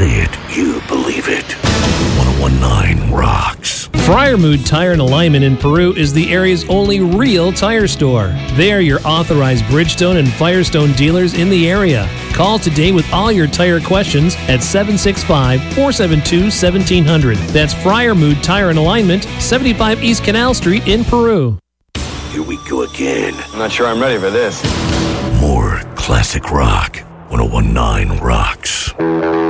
say it, you believe it. 1019 rocks. Friarmood Tire and Alignment in Peru is the area's only real tire store. They are your authorized Bridgestone and Firestone dealers in the area. Call today with all your tire questions at 765-472-1700. That's Friarmood Tire and Alignment, 75 East Canal Street in Peru. Here we go again. I'm not sure I'm ready for this. More classic rock. 1019 rocks.